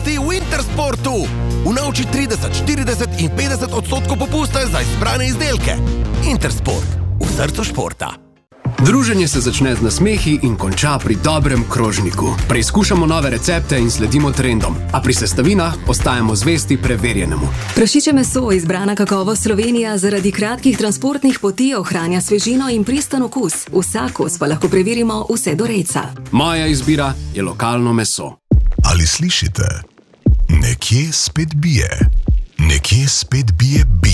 poti v Intersportu. Unovči 30, 40 in 50% popusta za izbrane izdelke. Intersport, v srcu športa. Druženje se začne z nasmehi in konča pri dobrem krožniku. Preizkušamo nove recepte in sledimo trendom, a pri sestavinah ostajamo zvesti preverjenemu. Prašiče meso, izbrana kakovost Slovenija, zaradi kratkih transportnih poti ohranja svežino in pristen okus. Vsak kos pa lahko preverimo vse do rejca. Moja izbira je lokalno meso. Ali slišite? Nekje spet bije. Nekje spet bije